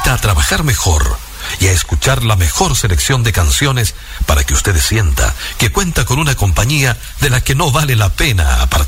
invita a trabajar mejor y a escuchar la mejor selección de canciones para que usted sienta que cuenta con una compañía de la que no vale la pena apartarse.